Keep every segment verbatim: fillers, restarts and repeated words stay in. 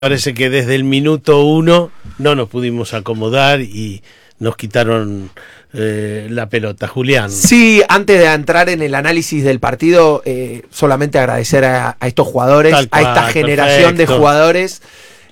Parece que desde el minuto uno no nos pudimos acomodar y nos quitaron eh, la pelota. Julián. Sí, antes de entrar en el análisis del partido, eh, solamente agradecer a, a estos jugadores, Tal cual, a esta generación perfecto. de jugadores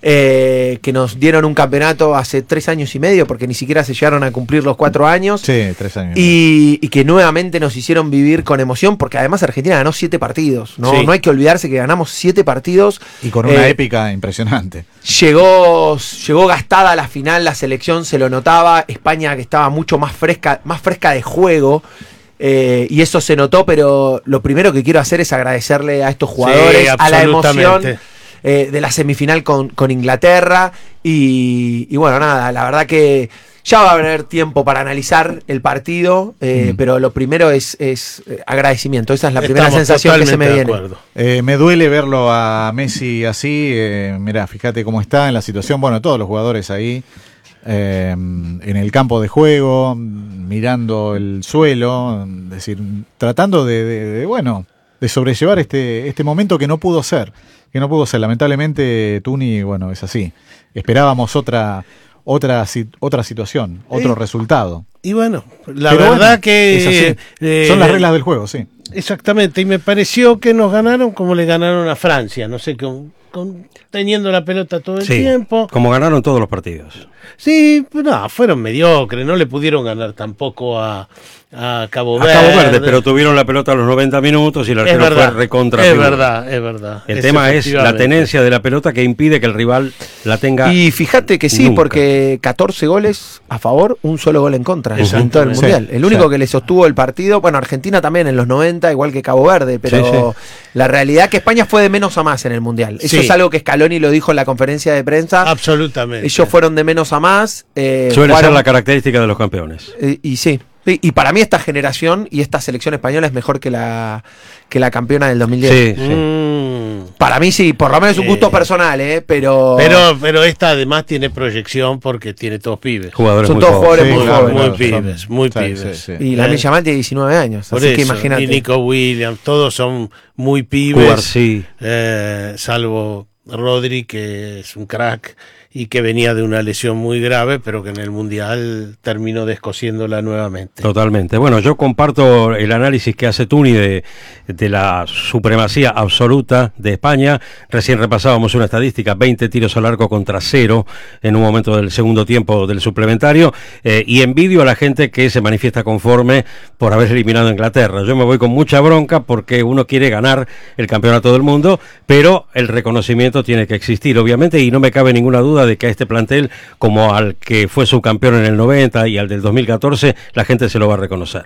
eh, que nos dieron un campeonato hace tres años y medio, porque ni siquiera se llegaron a cumplir los cuatro años. Sí, tres años. Y, y que nuevamente nos hicieron vivir con emoción, porque además Argentina ganó siete partidos. No, Sí. no hay que olvidarse que ganamos siete partidos. Y con una Eh, épica impresionante. Llegó, llegó gastada a la final, la selección se lo notaba, España que estaba mucho más fresca, más fresca de juego, eh, y eso se notó, pero lo primero que quiero hacer es agradecerle a estos jugadores, Sí, a la emoción absolutamente. eh, de la semifinal con, con Inglaterra, y, y bueno, nada, la verdad que ya va a haber tiempo para analizar el partido, eh, Mm. pero lo primero es, es eh, agradecimiento, esa es la primera Estamos sensación que se me totalmente de viene. acuerdo. Eh, me duele verlo a Messi así. Eh, mirá, fíjate cómo está en la situación. Bueno, todos los jugadores ahí eh, en el campo de juego, mirando el suelo, es decir, tratando de, de- de, bueno, de sobrellevar este, este momento que no pudo ser. Que no pudo ser. Lamentablemente, Tuni, bueno, es así. Esperábamos otra, otra, si- otra situación, otro Eh, resultado. Y bueno, la Pero verdad bueno, que es así. eh, Son las reglas del juego, sí. Exactamente, y me pareció que nos ganaron como le ganaron a Francia, no sé, con, con- teniendo la pelota todo el Sí, tiempo. como ganaron todos los partidos. Sí, pero no, fueron mediocres, no le pudieron ganar tampoco a, a Cabo A Verde. Cabo Verde, pero tuvieron la pelota a los noventa minutos y el es arquero verdad, fue recontra. es figura. verdad, es verdad. El tema es la efectivamente. tenencia de la pelota que impide que el rival la tenga. Y fíjate que sí, Nunca. porque catorce goles a favor, un solo gol en contra en Exactamente. todo el Mundial. Sí, el único sí. que le sostuvo el partido, bueno, Argentina también en los noventa, igual que Cabo Verde, pero Sí, sí. la realidad es que España fue de menos a más en el Mundial. Eso Sí. es algo que Scaloni lo dijo en la conferencia de prensa. Absolutamente. Ellos fueron de menos a más. eh, Suele jugaron- ser la característica de los campeones. eh, y sí. Sí, y para mí esta generación y esta selección española es mejor que la que la campeona del dos mil diez. Sí, sí. Mm. Para mí sí, por lo menos es un gusto Eh. personal, ¿eh? Pero, Pero, pero esta además tiene proyección porque tiene todos pibes. Jugadores Son muy todos jóvenes. jugadores muy claro, jóvenes. muy claro, pibes, son- muy sí, pibes. sí, sí. y la Eh. Yamal tiene diecinueve años, Por así que eso, imagínate. y Nico Williams, todos son muy pibes, Cubarsí. eh, salvo Rodri, que es un crack y que venía de una lesión muy grave, pero que en el Mundial terminó descosiéndola nuevamente. Totalmente. Bueno, yo comparto el análisis que hace Tuni de, de la supremacía absoluta de España. Recién repasábamos una estadística, veinte tiros al arco contra cero en un momento del segundo tiempo del suplementario, eh, y envidio a la gente que se manifiesta conforme por haber eliminado a Inglaterra. Yo me voy con mucha bronca porque uno quiere ganar el campeonato del mundo, pero el reconocimiento tiene que existir, obviamente, y no me cabe ninguna duda de que a este plantel, como al que fue subcampeón en el noventa y al del dos mil catorce, la gente se lo va a reconocer.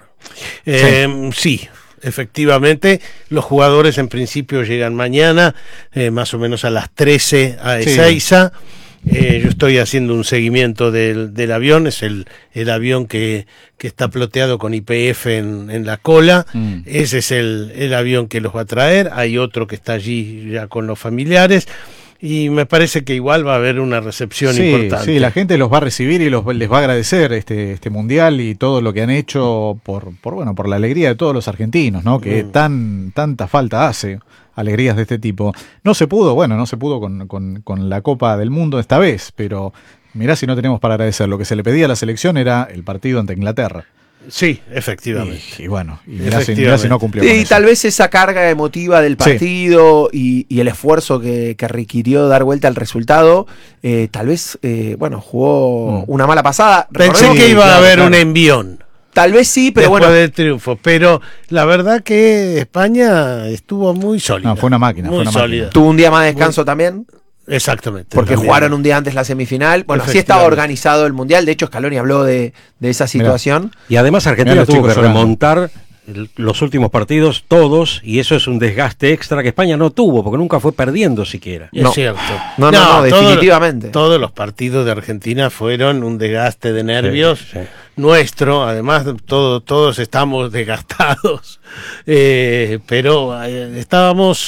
Eh, sí. Efectivamente, los jugadores en principio llegan mañana, eh, más o menos a las trece a Sí. Ezeiza. Eh, yo estoy haciendo un seguimiento del, del avión, es el, el avión que, que está ploteado con I P F en, en la cola. Mm. Ese es el, el avión que los va a traer. Hay otro que está allí ya con los familiares. Y me parece que igual va a haber una recepción Sí, importante. sí, la gente los va a recibir y los, les va a agradecer este, este mundial y todo lo que han hecho por, por bueno, por la alegría de todos los argentinos, ¿no? Que Mm. tan tanta falta hace alegrías de este tipo. No se pudo, bueno, no se pudo con, con, con la Copa del Mundo esta vez, pero mirá si no tenemos para agradecer. Lo que se le pedía a la selección era el partido ante Inglaterra. Sí, efectivamente. Y, y bueno, y mirá, si, mirá si no cumplió Sí, con y eso. tal vez esa carga emotiva del Sí. partido y, y el esfuerzo que, que requirió dar vuelta al resultado, eh, tal vez, eh, bueno, jugó Mm. una mala pasada. Pensé Recordemos que iba a claro, haber claro. un envión. Tal vez sí, pero después bueno, del triunfo, pero la verdad que España estuvo muy sólida. No, fue una máquina, muy fue una sólida. máquina. tuvo un día más de descanso también, Exactamente. porque también. jugaron un día antes la semifinal. Bueno, así estaba Efectivamente. organizado el Mundial. De hecho, Scaloni habló de, de esa situación. Y además Argentina Mirá los tuvo que chicos llorando. remontar el- los últimos partidos, todos, y eso es un desgaste extra que España no tuvo, porque nunca fue perdiendo siquiera. Es No. cierto. No, no, no, todo- definitivamente. Todos los partidos de Argentina fueron un desgaste de nervios Sí, sí. nuestro. Además, todo, todos estamos desgastados. Eh, pero eh, estábamos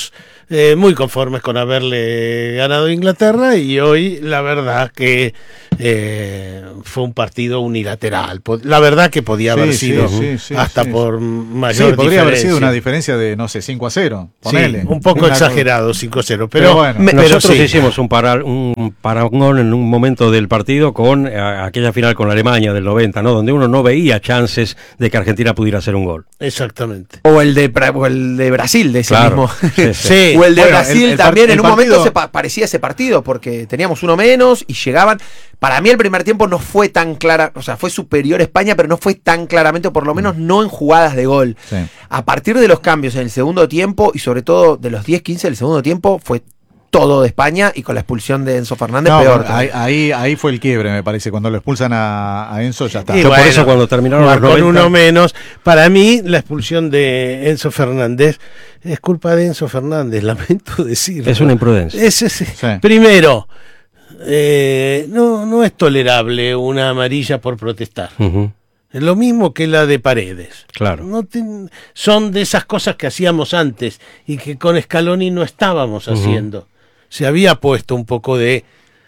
eh, muy conformes con haberle ganado a Inglaterra, y hoy la verdad que eh, fue un partido unilateral. La verdad que podía haber sí, sido sí, sí, sí, hasta sí. por mayor Sí, podría haber diferencia. sido una diferencia de, no sé, cinco a cero. Ponele. Sí, un poco Una- exagerado, cinco a cero, pero, Pero bueno. me- pero Nosotros sí. hicimos un, para, un parangón en un momento del partido con eh, aquella final con Alemania del noventa, ¿no? Donde uno no veía chances de que Argentina pudiera hacer un gol. Exactamente. O el de, Bra- o el de Brasil, de ese Claro, mismo. sí, sí. Sí. O el de Bueno, Brasil el- el también, part- en el un momento partido- se pa- parecía ese partido, porque teníamos uno menos y llegaban. Para mí el primer tiempo no fue tan clara, o sea, fue superior España, pero no fue tan claramente, o por lo menos no en jugadas de gol. Sí. A partir de los cambios en el segundo tiempo, y sobre todo de los diez quince del segundo tiempo, fue todo de España, y con la expulsión de Enzo Fernández No, peor. ahí, ahí, ahí fue el quiebre, me parece. Cuando lo expulsan a, a Enzo, ya está. Y Yo por bueno, eso cuando terminaron los con noventa, uno menos, para mí la expulsión de Enzo Fernández es culpa de Enzo Fernández, lamento decirlo. es una imprudencia. Es- es- Sí. Primero, eh, no, no es tolerable una amarilla por protestar. Ujú, Es lo mismo que la de Paredes. claro. No te- son de esas cosas que hacíamos antes y que con Scaloni no estábamos Ujú. haciendo. Se había puesto un poco de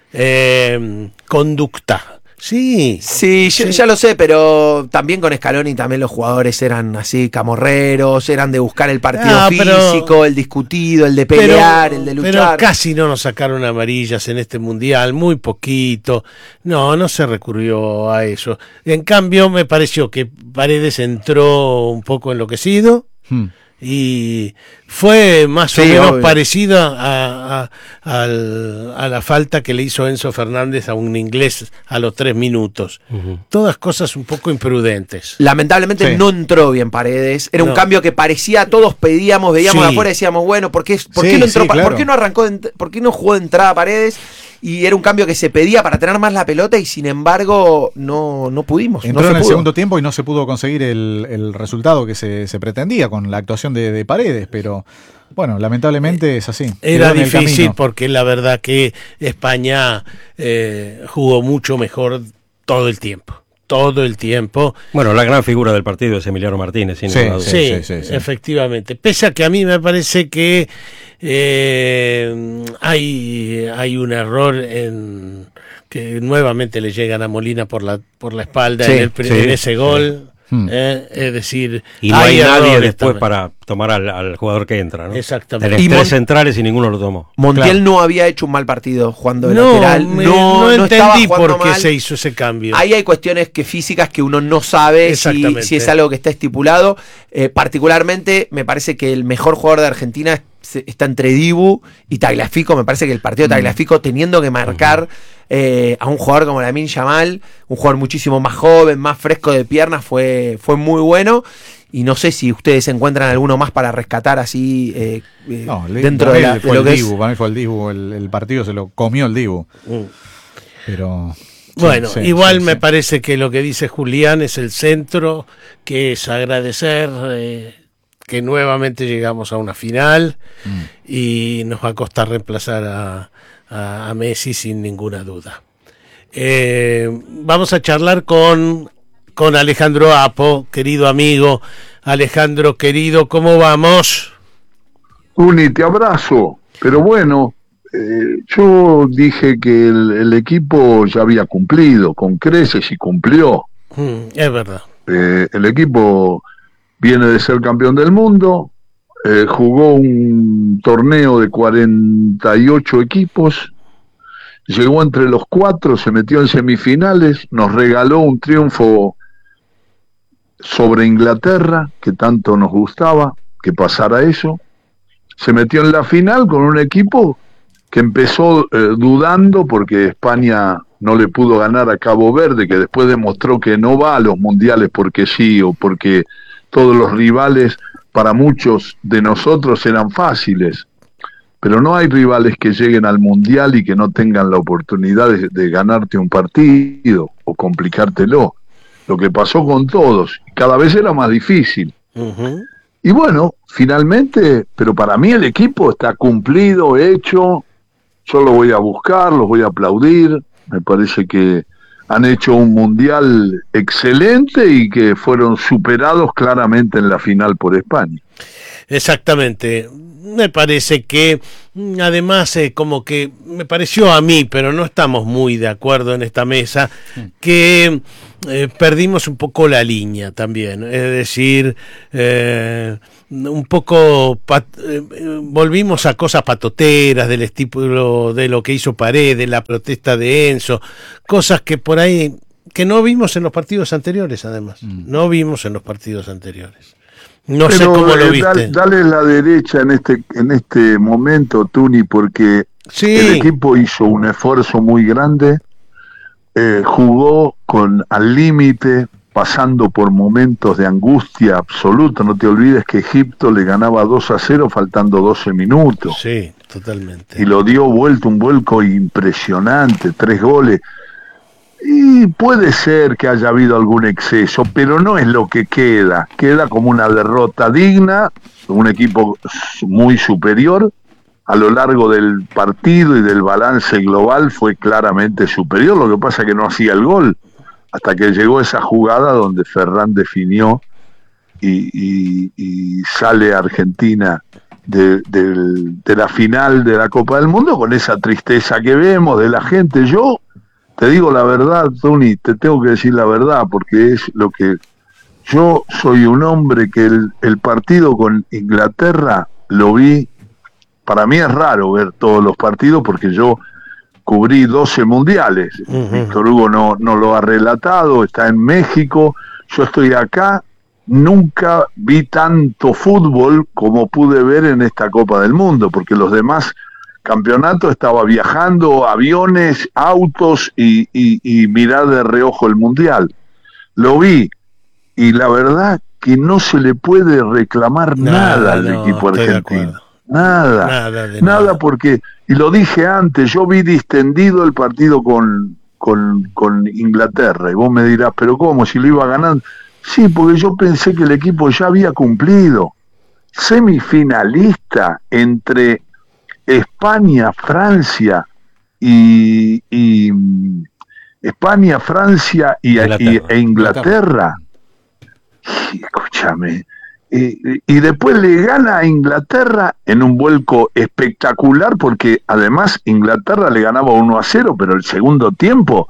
eh, conducta. Sí, Sí, yo- Sí. ya lo sé, pero también con Scaloni también los jugadores eran así camorreros, eran de buscar el partido Ah, pero- físico, el discutido, el de pelear, el de pero luchar. casi no nos sacaron amarillas en este mundial, muy poquito. No, no se recurrió a eso. En cambio, me pareció que Paredes entró un poco enloquecido Hmm. y fue más o Sí, menos obvio. parecida a, a- al- a la falta que le hizo Enzo Fernández a un inglés a los tres minutos. Ujú. Todas cosas un poco imprudentes. Lamentablemente Sí. no entró bien Paredes. Era un No. cambio que parecía, todos pedíamos, veíamos Sí. afuera y decíamos, bueno, ¿por qué, por Sí, qué no entró, sí, pa- claro. ¿por qué no arrancó, de ent- por qué no jugó de entrada Paredes? Y era un cambio que se pedía para tener más la pelota, y sin embargo no, no pudimos. Entró no se en el pudo. segundo tiempo y no se pudo conseguir el, el resultado que se, se pretendía con la actuación de, de Paredes, pero bueno, lamentablemente es así. Era Quedó en el difícil camino. porque la verdad que España eh, jugó mucho mejor todo el tiempo. Todo el tiempo. Bueno, la gran figura del partido es Emiliano Martínez, sin Sí, ninguna duda. Sí, sí, sí, sí. efectivamente. Pese a que a mí me parece que eh, hay, hay un error en que nuevamente le llegan a Molina por la por la espalda Sí, en, el, pri- sí, en ese sí. gol. Hmm. eh, es decir, Y no hay, nadie errores después también. para tomar al, al jugador que entra, ¿no? Exactamente. Tenés Y tres Mon- centrales y ninguno lo tomó. Montiel Claro. no había hecho un mal partido jugando de No, lateral. me- no, no no estaba entendí jugando por qué mal. se hizo ese cambio. Ahí hay cuestiones que físicas que uno no sabe si, Exactamente. si es algo que está estipulado. Eh, particularmente, me parece que el mejor jugador de Argentina es- está entre Dibu y Tagliafico. Me parece que el partido de Tagliafico, teniendo que marcar eh, a un jugador como Lamine Yamal, un jugador muchísimo más joven, más fresco de piernas, fue, fue muy bueno. Y no sé si ustedes encuentran alguno más para rescatar así eh, eh, No, le- dentro para de, mí la- de fue lo el que Dibu, es. para mí fue el Dibu, el, el partido se lo comió el Dibu, Mm. pero Bueno, sí, igual sí, me sí. parece que lo que dice Julián es el centro, que es agradecer eh, que nuevamente llegamos a una final Mm. y nos va a costar reemplazar a, a- a Messi sin ninguna duda. Eh, vamos a charlar con, con Alejandro Apo, querido amigo. Alejandro, querido, ¿cómo vamos? Uni, te abrazo, pero bueno, eh, yo dije que el, el equipo ya había cumplido, con creces y cumplió. Mm, es verdad. Eh, el equipo viene de ser campeón del mundo, eh, jugó un torneo de cuarenta y ocho equipos, llegó entre los cuatro, se metió en semifinales, nos regaló un triunfo sobre Inglaterra, que tanto nos gustaba que pasara eso. Se metió en la final con un equipo que empezó eh, dudando porque España no le pudo ganar a Cabo Verde, que después demostró que no va a los mundiales porque sí, o porque todos los rivales para muchos de nosotros eran fáciles. Pero no hay rivales que lleguen al mundial y que no tengan la oportunidad de, de ganarte un partido o complicártelo. Lo que pasó con todos, cada vez era más difícil. Ujú. Y bueno, finalmente, pero para mí el equipo está cumplido, hecho. Yo lo voy a buscar, los voy a aplaudir. Me parece que han hecho un mundial excelente y que fueron superados claramente en la final por España. Exactamente. Me parece que, además, eh, como que me pareció a mí, pero no estamos muy de acuerdo en esta mesa, que eh, perdimos un poco la línea también. Es decir, eh, un poco pat eh, volvimos a cosas patoteras del estilo de lo que hizo Paredes, la protesta de Enzo, cosas que por ahí que no vimos en los partidos anteriores, además. Mm. No vimos en los partidos anteriores. No Pero, sé cómo lo viste. Eh, dale la derecha en este en este momento, Tuni, porque sí. el equipo hizo un esfuerzo muy grande, eh, jugó con al límite, pasando por momentos de angustia absoluta. No te olvides que Egipto le ganaba dos a cero faltando doce minutos. Sí, totalmente. Y lo dio vuelta, un vuelco impresionante, tres goles. Y puede ser que haya habido algún exceso, pero no es lo que queda. Queda como una derrota digna, un equipo muy superior. A lo largo del partido y del balance global fue claramente superior. Lo que pasa es que no hacía el gol, hasta que llegó esa jugada donde Ferran definió y, y, y sale Argentina de, de, de la final de la Copa del Mundo con esa tristeza que vemos de la gente. Yo te digo la verdad, Tony, te tengo que decir la verdad, porque es lo que... Yo soy un hombre que el, el partido con Inglaterra lo vi... Para mí es raro ver todos los partidos, porque yo cubrí doce mundiales. Uh-huh. Víctor Hugo no, no lo ha relatado, está en México, yo estoy acá. Nunca vi tanto fútbol como pude ver en esta Copa del Mundo, porque los demás... campeonato estaba viajando, aviones, autos y, y, y mirar de reojo el mundial. Lo vi y la verdad que no se le puede reclamar nada, nada al no, equipo argentino. Nada, nada, nada, nada porque, y lo dije antes, yo vi distendido el partido con, con, con Inglaterra y vos me dirás, pero ¿cómo? Si lo iba ganando. Sí, porque yo pensé que el equipo ya había cumplido. Semifinalista entre España, Francia y, y España, Francia y, Inglaterra. y e Inglaterra. Y, escúchame, y, y después le gana a Inglaterra en un vuelco espectacular, porque además Inglaterra le ganaba uno a cero, pero el segundo tiempo,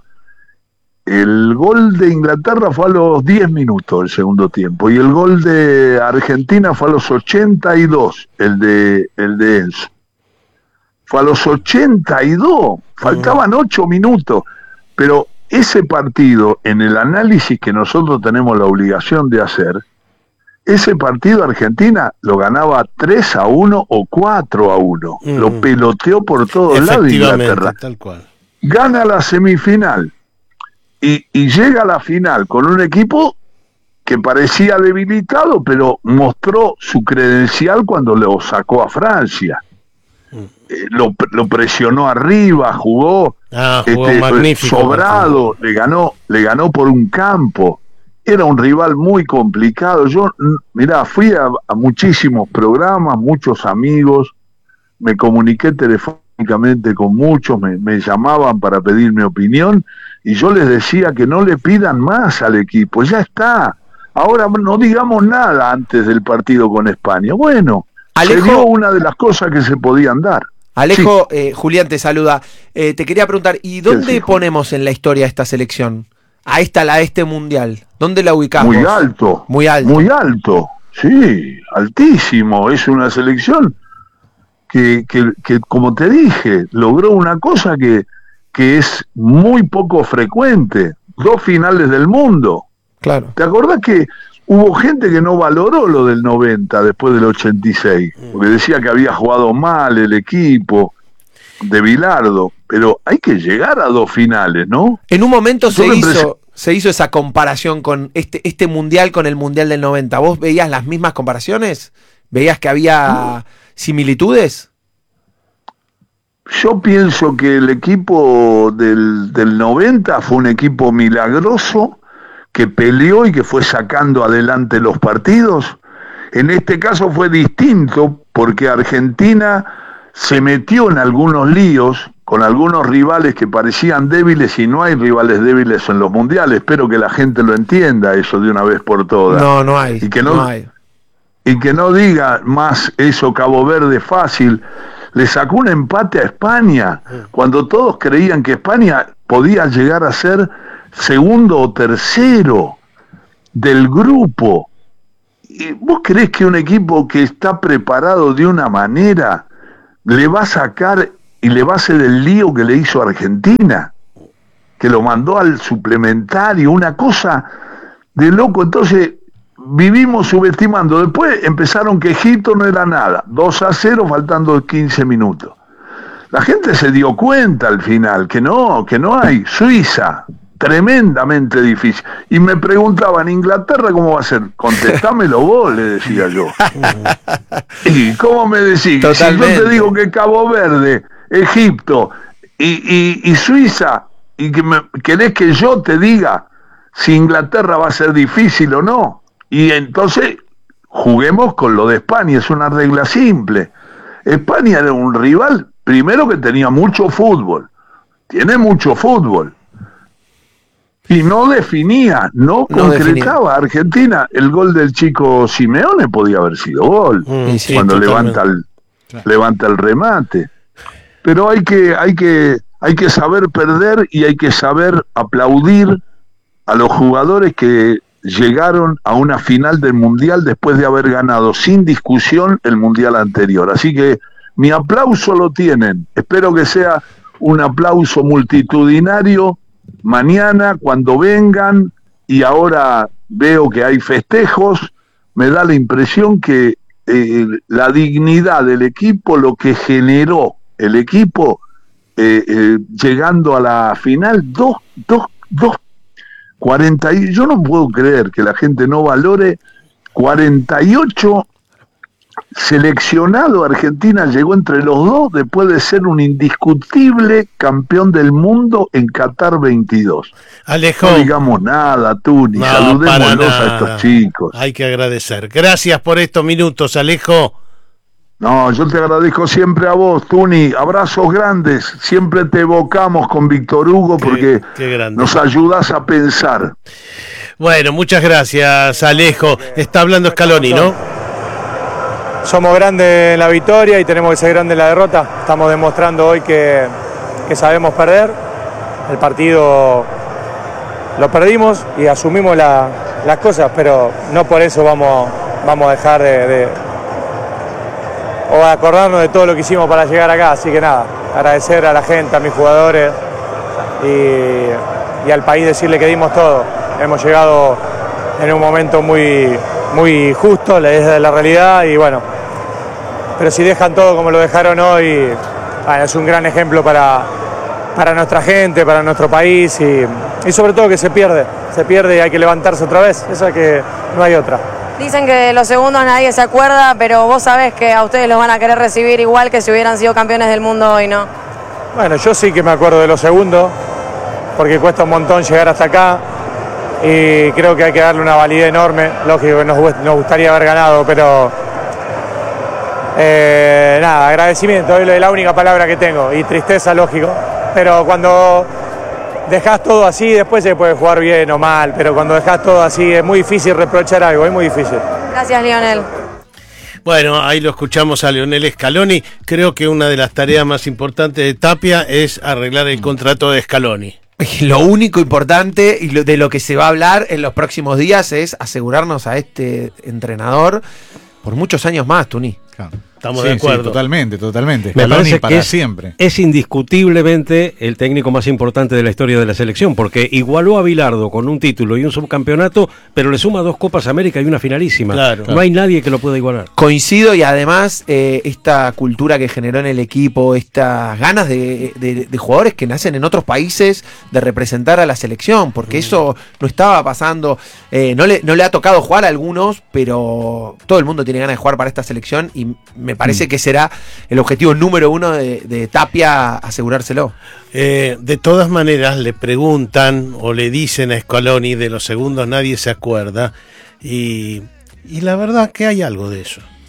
el gol de Inglaterra fue a los diez minutos del segundo tiempo, y el gol de Argentina fue a los ochenta y dos, el de, el de Enzo. Fue a los ochenta y dos, faltaban ocho minutos, pero ese partido, en el análisis que nosotros tenemos la obligación de hacer, ese partido Argentina lo ganaba tres a uno o cuatro a uno, mm. lo peloteó por todos lados Inglaterra, tal cual. Gana la semifinal y, y llega a la final con un equipo que parecía debilitado, pero mostró su credencial cuando lo sacó a Francia. Eh, lo, lo presionó arriba, jugó, ah, jugó este, magnífico, sobrado, le ganó, le ganó por un campo. Era un rival muy complicado. Yo, mirá, fui a, a muchísimos programas, muchos amigos, me comuniqué telefónicamente con muchos, me, me llamaban para pedir mi opinión, y yo les decía que no le pidan más al equipo, ya está. Ahora no digamos nada antes del partido con España. Bueno, Alejo, se dio una de las cosas que se podían dar. Alejo, sí. eh, Julián te saluda. Eh, te quería preguntar, ¿y dónde ponemos en la historia esta selección? A esta, la este mundial. ¿Dónde la ubicamos? Muy alto. Muy alto. Muy alto. Sí, altísimo. Es una selección que, que, que como te dije, logró una cosa que, que es muy poco frecuente. Dos finales del mundo. Claro. ¿Te acordás que hubo gente que no valoró lo del noventa después del ochenta y seis? Porque decía que había jugado mal el equipo de Bilardo. Pero hay que llegar a dos finales, ¿no? En un momento se hizo, se hizo esa comparación con este, este mundial con el mundial del noventa. ¿Vos veías las mismas comparaciones? ¿Veías que había similitudes? Yo pienso que el equipo del, del noventa fue un equipo milagroso, que peleó y que fue sacando adelante los partidos. En este caso fue distinto, porque Argentina se metió en algunos líos con algunos rivales que parecían débiles, y no hay rivales débiles en los mundiales. Espero que la gente lo entienda eso de una vez por todas. No, no hay. Y que no, no hay. Y que no diga más eso, Cabo Verde fácil. Le sacó un empate a España, cuando todos creían que España podía llegar a ser segundo o tercero del grupo. ¿Y vos creés que un equipo que está preparado de una manera le va a sacar y le va a hacer el lío que le hizo a Argentina, que lo mandó al suplementario, una cosa de loco? Entonces vivimos subestimando. Después empezaron que Egipto no era nada, dos a cero faltando quince minutos. La gente se dio cuenta al final que no, que no hay. Suiza, tremendamente difícil. Y me preguntaban, ¿Inglaterra cómo va a ser? Contestámelo vos, le decía yo. ¿Y cómo me decís? Totalmente. Si yo te digo que Cabo Verde, Egipto y, y, y Suiza, y que me, querés que yo te diga si Inglaterra va a ser difícil o no. Y entonces juguemos con lo de España, es una regla simple. España era un rival, primero, que tenía mucho fútbol, tiene mucho fútbol, y no definía, no, No concretaba. Definía. Argentina, el gol del chico Simeone podía haber sido gol, Mm, sí, cuando totalmente. levanta el, Claro. levanta el remate. Pero hay que, hay que, hay que saber perder, y hay que saber aplaudir a los jugadores que llegaron a una final del Mundial después de haber ganado sin discusión el Mundial anterior. Así que mi aplauso lo tienen. Espero que sea un aplauso multitudinario mañana cuando vengan, y ahora veo que hay festejos. Me da la impresión que eh, la dignidad del equipo, lo que generó el equipo eh, eh, llegando a la final, dos, dos, dos cuarenta y yo no puedo creer que la gente no valore cuarenta y ocho seleccionado. Argentina llegó entre los dos después de ser un indiscutible campeón del mundo en Qatar veintidós. Alejo, No digamos nada, Tuni, no, saludémoslos para a nada. estos chicos. Hay que agradecer. Gracias por estos minutos, Alejo. No, yo te agradezco siempre a vos, Tuni. Abrazos grandes. Siempre te evocamos con Víctor Hugo, Qué- porque qué grande. nos ayudas a pensar. Bueno, muchas gracias, Alejo. Está hablando Scaloni, ¿no? Somos grandes en la victoria y tenemos que ser grandes en la derrota. Estamos demostrando hoy que, que sabemos perder. El partido lo perdimos y asumimos la- las cosas, pero no por eso vamos, vamos a dejar de, de- o a acordarnos de todo lo que hicimos para llegar acá. Así que nada, agradecer a la gente, a mis jugadores y, y al país, decirle que dimos todo. Hemos llegado en un momento muy, muy justo, es la realidad, y bueno, pero si dejan todo como lo dejaron hoy, bueno, es un gran ejemplo para, para nuestra gente, para nuestro país, y, y sobre todo que se pierde, se pierde y hay que levantarse otra vez, eso es que no hay otra. Dicen que de los segundos nadie se acuerda, pero vos sabés que a ustedes los van a querer recibir igual que si hubieran sido campeones del mundo hoy, ¿no? Bueno, yo sí que me acuerdo de los segundos, porque cuesta un montón llegar hasta acá, y creo que hay que darle una validez enorme. Lógico que nos, gust- nos gustaría haber ganado, pero eh, nada, agradecimiento, es la única palabra que tengo, y tristeza, lógico, pero cuando dejás todo así, después se puede jugar bien o mal, pero cuando dejás todo así es muy difícil reprochar algo, es muy difícil. Gracias, Lionel. Bueno, ahí lo escuchamos a Lionel Scaloni. Creo que una de las tareas más importantes de Tapia es arreglar el contrato de Scaloni. Lo único importante y lo- de lo que se va a hablar en los próximos días es asegurarnos a este entrenador por muchos años más, Tuni. Claro. Estamos Sí, de acuerdo. sí, totalmente, totalmente. Me Scaloni parece para que es, siempre. es indiscutiblemente el técnico más importante de la historia de la selección, porque igualó a Bilardo con un título y un subcampeonato, pero le suma dos Copas América y una finalísima. Claro. No hay nadie que lo pueda igualar. Coincido, y además eh, esta cultura que generó en el equipo, estas ganas de, de- de jugadores que nacen en otros países de representar a la selección, porque eso no estaba pasando, eh, no, le, no le ha tocado jugar a algunos, pero todo el mundo tiene ganas de jugar para esta selección, y me parece que será el objetivo número uno de, de Tapia asegurárselo. Eh, de todas maneras, le preguntan o le dicen a Scaloni de los segundos nadie se acuerda, y, y la verdad que hay algo de eso.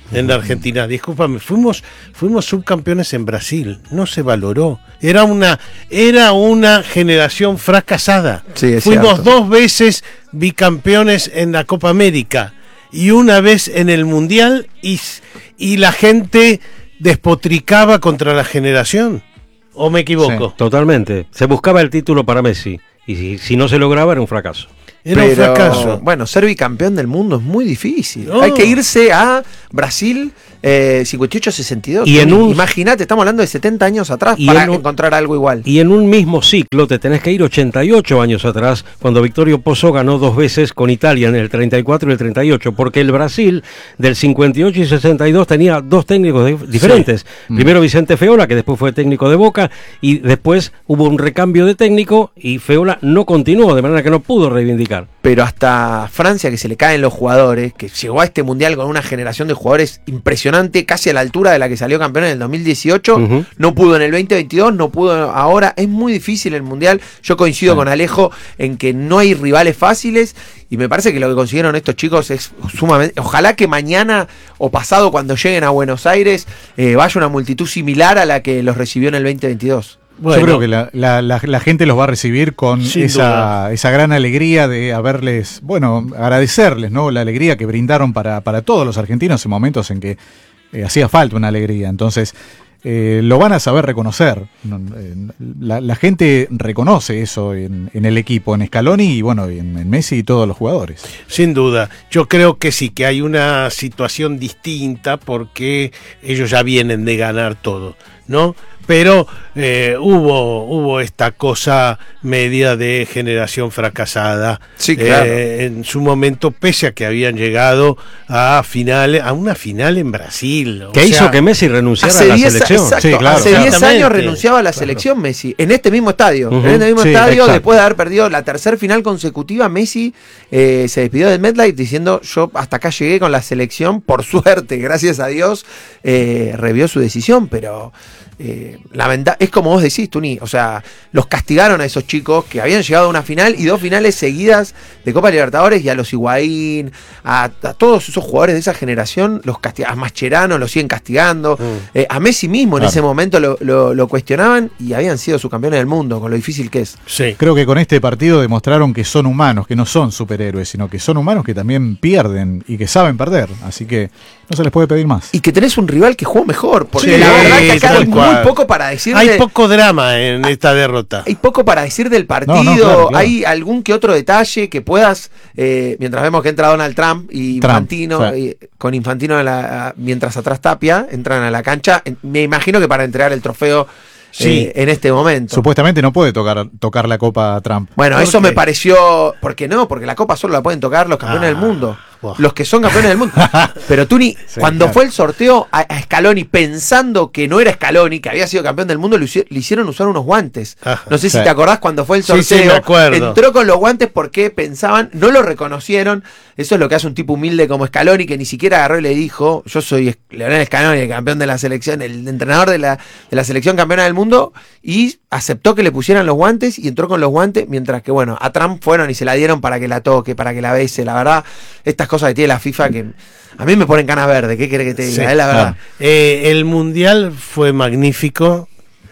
en la Argentina. Discúlpame, fuimos, fuimos subcampeones en Brasil, no se valoró. Era una, era una generación fracasada. Sí, es fuimos cierto. dos veces bicampeones en la Copa América y una vez en el Mundial, y, y la gente despotricaba contra la generación. ¿O me equivoco? Sí, totalmente. Se buscaba el título para Messi y si, si no se lograba era un fracaso. Era Pero, un fracaso. bueno, ser bicampeón del mundo es muy difícil. No. Hay que irse a Brasil eh, cincuenta y ocho sesenta y dos. Y en un- Imagínate, estamos hablando de setenta años atrás Y para en un- encontrar algo igual. Y en un mismo ciclo te tenés que ir ochenta y ocho años atrás, cuando Vittorio Pozzo ganó dos veces con Italia en el treinta y cuatro y el treinta y ocho, porque el Brasil del cincuenta y ocho y sesenta y dos tenía dos técnicos de- diferentes. Sí. Primero Vicente Feola, que después fue técnico de Boca, y después hubo un recambio de técnico y Feola no continuó, de manera que no pudo reivindicar. Pero hasta Francia, que se le caen los jugadores, que llegó a este mundial con una generación de jugadores impresionante, casi a la altura de la que salió campeón en el dos mil dieciocho, Ujú. no pudo en el veinte veintidós, no pudo ahora. Es muy difícil el mundial. Yo coincido Sí. con Alejo en que no hay rivales fáciles y me parece que lo que consiguieron estos chicos es sumamente. Ojalá que mañana o pasado, cuando lleguen a Buenos Aires, eh, vaya una multitud similar a la que los recibió en el veinte veintidós. Bueno, Yo creo que la, la- la- la gente los va a recibir con Sin esa, duda. esa gran alegría de haberles, bueno, agradecerles, ¿no? La alegría que brindaron para, para todos los argentinos en momentos en que eh, hacía falta una alegría. Entonces, eh, lo van a saber reconocer. No, eh, La, la gente reconoce eso en, en el equipo, en Scaloni y bueno, en, en Messi y todos los jugadores. sin duda, yo creo que sí, que hay una situación distinta porque ellos ya vienen de ganar todo, ¿no? Pero eh, hubo, hubo esta cosa media de generación fracasada. Sí, claro. Eh, en su momento, pese a que habían llegado a finales, a una final en Brasil. o Que hizo sea, que Messi renunciara Hace a la diez, selección. exacto, Sí, claro. hace diez Exactamente. años renunciaba a la Claro. selección Messi, en este mismo estadio. Ujú. En este mismo Sí, estadio, exacto. después de haber perdido la tercera final consecutiva, Messi eh, se despidió del MetLife diciendo: yo hasta acá llegué con la selección, por suerte, gracias a Dios, eh, revió su decisión, pero eh, lamenta- es como vos decís, Tuni, o sea, los castigaron a esos chicos que habían llegado a una final y dos finales seguidas de Copa Libertadores, y a los Higuaín, a, a todos esos jugadores de esa generación, los castigaron, a Mascherano los siguen castigando, Mm. eh, a Messi mismo en Claro. ese momento lo, lo- lo cuestionaban y habían sido subcampeones del mundo, con lo difícil que es. Sí. Creo que con este partido demostraron que son humanos, que no son superhéroes, sino que son humanos que también pierden y que saben perder. Así que no se les puede pedir más. Y que tenés un rival que jugó mejor, porque Sí, la verdad que acá tal hay muy cual. poco para decir Hay de- poco drama en esta derrota. Hay poco para decir del partido, No, no, claro, claro. hay algún que otro detalle que puedas, eh, mientras vemos que entra Donald Trump y Trump, Infantino, sí. eh, con Infantino a la- mientras atrás Tapia, entran a la cancha, en- me imagino que para entregar el trofeo Sí. eh, en este momento. Supuestamente no puede tocar, tocar la copa a Trump. Bueno, ¿Por eso qué? me pareció. ¿Por qué no? Porque la copa solo la pueden tocar los campeones Ah, del mundo. buah. Los que son campeones del mundo. Pero Tuni, Sí, cuando claro. fue el sorteo a, a Scaloni, pensando que no era Scaloni, que había sido campeón del mundo, le, hici- le hicieron usar unos guantes. Ajá. No sé si Sí. te acordás cuando fue el Sí, sorteo. sí, me acuerdo. Entró con los guantes porque pensaban, no lo reconocieron. Eso es lo que hace un tipo humilde como Scaloni, que ni siquiera agarró y le dijo: yo soy Leonel Scaloni, el campeón de la selección, el entrenador de la, de la selección campeona del mundo, y aceptó que le pusieran los guantes y entró con los guantes, mientras que, bueno, a Trump fueron y se la dieron para que la toque, para que la bese. La verdad, estas cosas que tiene la FIFA que a mí me ponen canas verdes. ¿Qué querés que te diga? Sí, Es la verdad. Eh, el mundial fue magnífico,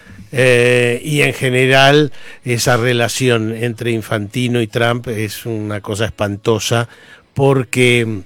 eh, y en general esa relación entre Infantino y Trump es una cosa espantosa porque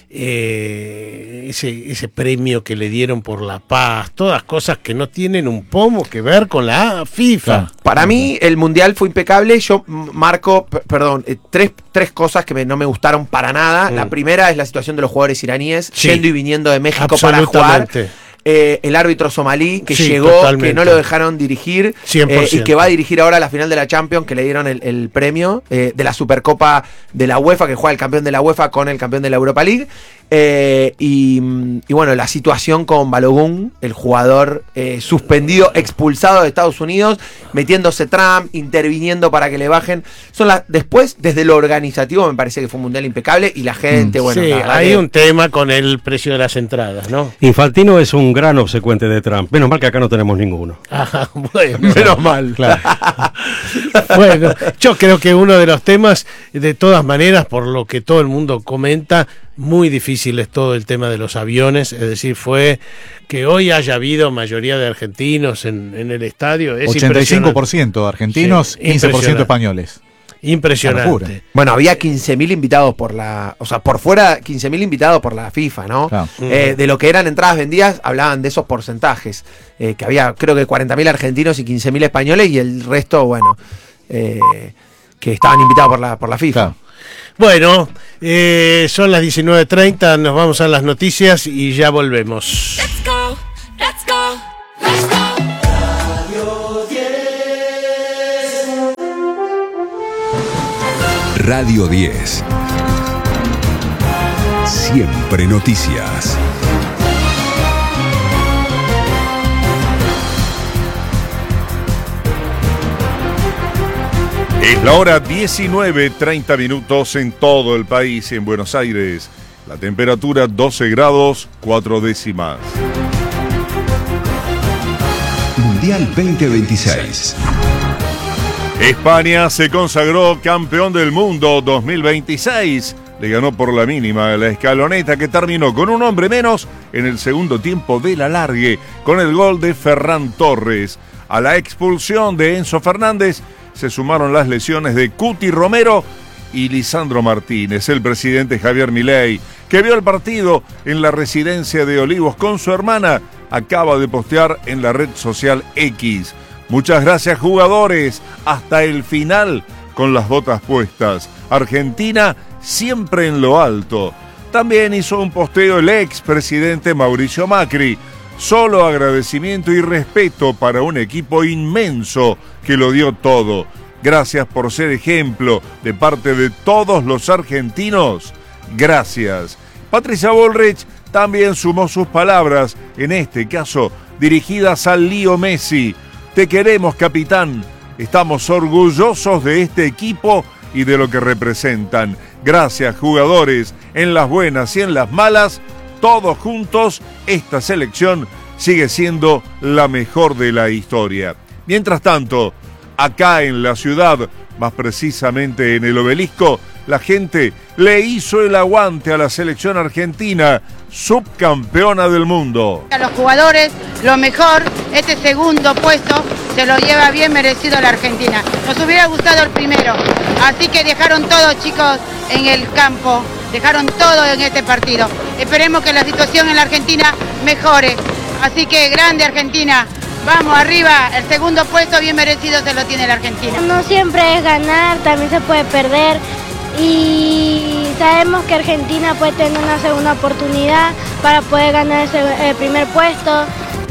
eh, ese, ese premio que le dieron por la paz, todas cosas que no tienen un pomo que ver con la FIFA. Claro. Para mí el mundial fue impecable. Yo m- marco, p- perdón, eh, tres, tres cosas que me- no me gustaron para nada. Mm. La primera es la situación de los jugadores iraníes, Sí. yendo y viniendo de México para jugar. Absolutamente. Eh, el árbitro somalí que Sí, llegó, totalmente. que no lo dejaron dirigir, cien por eh, y ciento. que va a dirigir ahora la final de la Champions, que le dieron el, el premio eh, de la Supercopa de la UEFA, que juega el campeón de la UEFA con el campeón de la Europa League. Eh, y, mm, y bueno, la situación con Balogun, el jugador eh, suspendido, expulsado de Estados Unidos, metiéndose Trump, interviniendo para que le bajen. Son las después, desde lo organizativo, me parece que fue un mundial impecable y la gente, Mm. bueno, sí, la verdad hay que- un tema con el precio de las entradas, ¿no? Infantino es un gran obsecuente de Trump. Menos mal que acá no tenemos ninguno. Ah, bueno. Menos mal. Claro. Bueno, yo creo que uno de los temas, de todas maneras, por lo que todo el mundo comenta, muy difícil es todo el tema de los aviones. Es decir, fue que hoy haya habido mayoría de argentinos en, en el estadio. Es ochenta y cinco por ciento argentinos, Sí, quince por ciento impresionante. españoles. Una locura. Impresionante. Bueno, había quince mil invitados por la... O sea, por fuera quince mil invitados por la FIFA, ¿no? Claro. Eh, de lo que eran entradas vendidas, hablaban de esos porcentajes. Eh, que había, creo que cuarenta mil argentinos y quince mil españoles y el resto, bueno, eh, que estaban invitados por la, por la FIFA. Claro. Bueno, eh, son las diecinueve treinta, nos vamos a las noticias y ya volvemos. Let's go, let's go, let's go. Radio diez. Siempre noticias. Es la hora diecinueve, treinta minutos en todo el país. En Buenos Aires, la temperatura doce grados, cuatro décimas. Mundial veinte veintiséis. España se consagró campeón del mundo dos mil veintiséis. Le ganó por la mínima a la escaloneta, que terminó con un hombre menos en el segundo tiempo del alargue, con el gol de Ferran Torres. A la expulsión de Enzo Fernández se sumaron las lesiones de Cuti Romero y Lisandro Martínez. El presidente Javier Milei, que vio el partido en la residencia de Olivos con su hermana, acaba de postear en la red social X: muchas gracias, jugadores, hasta el final con las botas puestas. Argentina siempre en lo alto. También hizo un posteo el expresidente Mauricio Macri: solo agradecimiento y respeto para un equipo inmenso que lo dio todo. Gracias por ser ejemplo de parte de todos los argentinos. Gracias. Patricia Bullrich también sumó sus palabras, en este caso dirigidas al Lío Messi: te queremos, capitán. Estamos orgullosos de este equipo y de lo que representan. Gracias, jugadores, en las buenas y en las malas. Todos juntos, esta selección sigue siendo la mejor de la historia. Mientras tanto, acá en la ciudad, más precisamente en el Obelisco, la gente le hizo el aguante a la selección argentina, subcampeona del mundo. A los jugadores, lo mejor, este segundo puesto se lo lleva bien merecido la Argentina. Nos hubiera gustado el primero, así que dejaron todo, chicos, en el campo, dejaron todo en este partido. Esperemos que la situación en la Argentina mejore, así que grande Argentina. Vamos arriba, el segundo puesto bien merecido se lo tiene la Argentina. No siempre es ganar, también se puede perder y sabemos que Argentina puede tener una segunda oportunidad para poder ganar ese el primer puesto.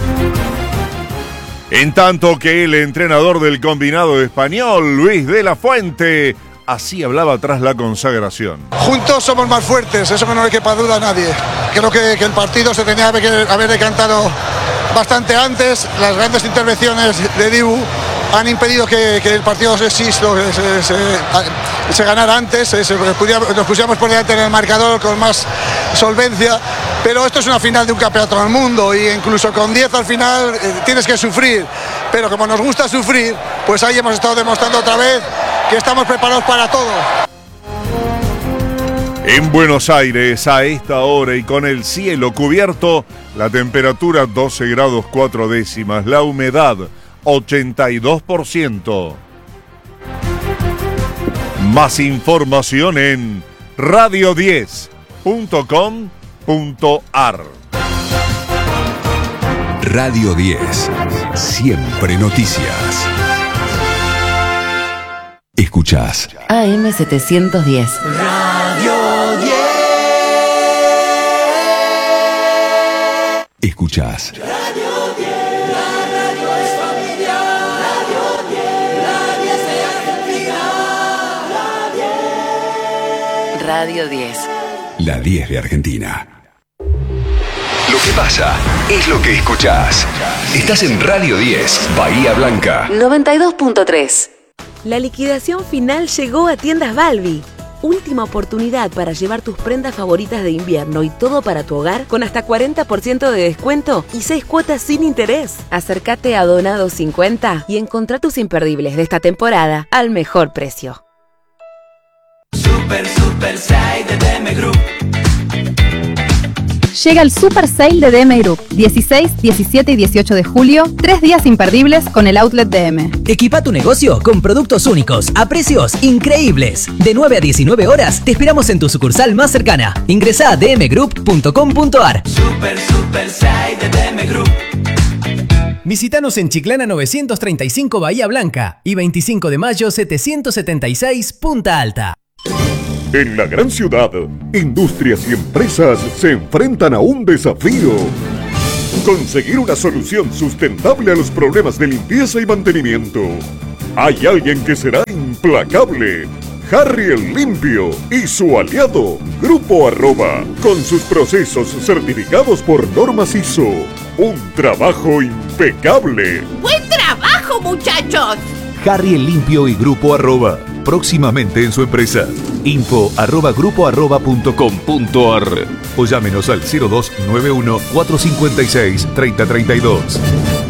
En tanto que el entrenador del combinado español, Luis de la Fuente, así hablaba tras la consagración. Juntos somos más fuertes, eso que no le quepa duda a nadie. Creo que, que el partido se tenía que haber decantado bastante antes. Las grandes intervenciones de Dibu han impedido que, que el partido se, se, se, se, se ganara antes, se, se, nos pusiéramos por delante en el marcador con más solvencia, pero esto es una final de un campeonato del mundo y incluso con diez al final eh, tienes que sufrir, pero como nos gusta sufrir, pues ahí hemos estado demostrando otra vez que estamos preparados para todo. En Buenos Aires, a esta hora y con el cielo cubierto, la temperatura doce grados cuatro décimas, la humedad ochenta y dos por ciento. Más información en radio diez punto com punto ar. Radio diez, siempre noticias. Escuchás A M setecientos diez. Radio diez. Escuchás Radio diez, la radio es familia. Radio diez, la diez de Argentina. La diez. Radio diez. la diez de Argentina. Lo que pasa es lo que escuchás. Estás en Radio diez, Bahía Blanca. noventa y dos punto tres. La liquidación final llegó a Tiendas Balbi. última oportunidad para llevar tus prendas favoritas de invierno y todo para tu hogar con hasta cuarenta por ciento de descuento y seis cuotas sin interés. Acércate a Donado cincuenta y encontrá tus imperdibles de esta temporada al mejor precio. Super, super sale de D M Group. Llega el Super Sale de D M Group, dieciséis, diecisiete y dieciocho de julio, tres días imperdibles con el Outlet D M. Equipa tu negocio con productos únicos, a precios increíbles. De nueve a diecinueve horas, te esperamos en tu sucursal más cercana. Ingresá a d m group punto com punto a r. Super, super sale de D M Group. Visítanos en Chiclana novecientos treinta y cinco Bahía Blanca y veinticinco de mayo setecientos setenta y seis Punta Alta. En la gran ciudad, industrias y empresas se enfrentan a un desafío. Conseguir una solución sustentable a los problemas de limpieza y mantenimiento. Hay alguien que será implacable. Harry el Limpio y su aliado, Grupo Arroba, con sus procesos certificados por normas I S O. Un trabajo impecable. ¡Buen trabajo, muchachos! Harry el Limpio y Grupo Arroba, próximamente en su empresa. Info arroba grupo arroba punto com punto a r o llámenos al cero dos nueve uno, cuatro cinco seis, tres cero tres dos.